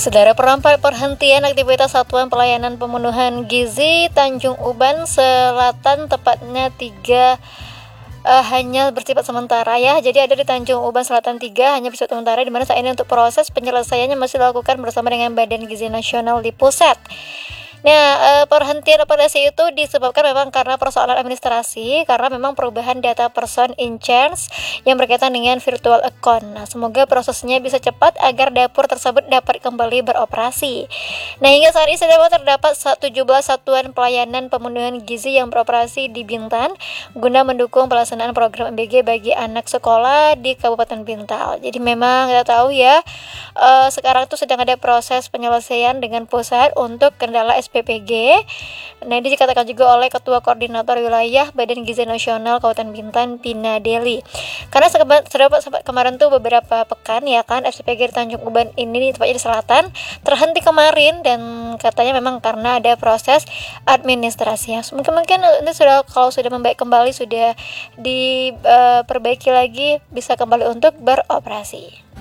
Saudara, perhentian aktivitas Satuan Pelayanan Pemenuhan Gizi Tanjung Uban Selatan tepatnya 3 hanya bersifat sementara ya. Jadi ada di Tanjung Uban Selatan 3 hanya bersifat sementara, di mana saat ini untuk proses penyelesaiannya masih dilakukan bersama dengan Badan Gizi Nasional di pusat. Nah, perhentian operasi itu disebabkan memang karena persoalan administrasi, karena memang perubahan data person in charge yang berkaitan dengan virtual account. Nah, semoga prosesnya bisa cepat agar dapur tersebut dapat kembali beroperasi. Nah, hingga saat ini terdapat 17 satuan pelayanan pemenuhan gizi yang beroperasi di Bintan guna mendukung pelaksanaan program MBG bagi anak sekolah di Kabupaten Bintan. Jadi memang kita tahu ya, sekarang itu sedang ada proses penyelesaian dengan pusat untuk kendala SPPG. Nah, ini dikatakan juga oleh Ketua Koordinator Wilayah Badan Gizi Nasional Kabupaten Bintan, Pina Deli. Karena sempat kemarin tuh beberapa pekan ya kan, SPPG di Tanjung Uban ini tepatnya di selatan terhenti kemarin, dan katanya memang karena ada proses administrasi. Mungkin ini kalau sudah membaik kembali, sudah diperbaiki lagi, bisa kembali untuk beroperasi.